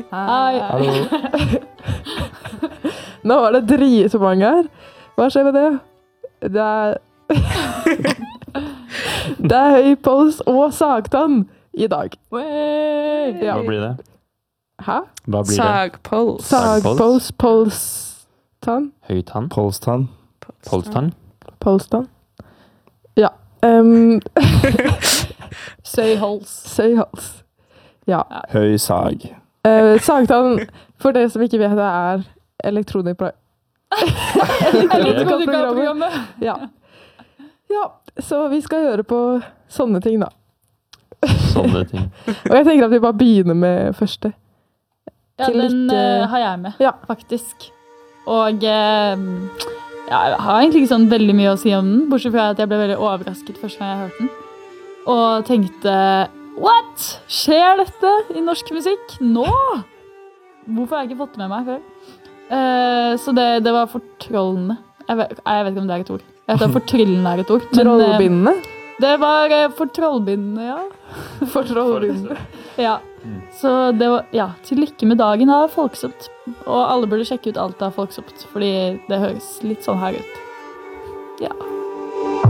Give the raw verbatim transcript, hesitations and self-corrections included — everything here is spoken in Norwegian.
Hei. Hallo. Nå var det dritmange her. Hva skjer med det? Det er... det er høy pols og sagtann i dag. Ja. Hva blir det? Hæ? Hva blir det? Sagpols. Sagpols, polstann. Høytann? Polstann. Polstann? Polstann. Ja. Um, Søyhols. Søyhals. Ja. Høy sag. Uh, sagtann, for dere som ikke vet det, er elektronikpro... Elektronika-programmet. Ja. Ja, så vi skal høre på sånne ting da. Sånne ting. Og jeg tenker at vi bare begynner med første. Ja, Til den ikke- eh, har jeg med, Ja. faktisk. Og eh, ja, jeg har egentlig ikke sånn veldig mye å si om den, bortsett fra at jeg ble veldig overrasket første gang jeg hørte den. Og tenkte, what? Skjer dette i norsk musikk nå? Hvorfor har jeg ikke fått det med meg før? Eh, så det, det var fortrollende. Jeg vet, jeg vet ikke om det er et ord. Jeg vet at fortryllende er et ord. men, eh, Trollbindene. Det var eh, fortrollbindende, ja. Fortrollbindene. Ja. Så det var, ja, til lykke med dagen av Folksomt. Og alle burde sjekke ut alt av Folksomt, fordi det høres litt sånn her ut. Ja.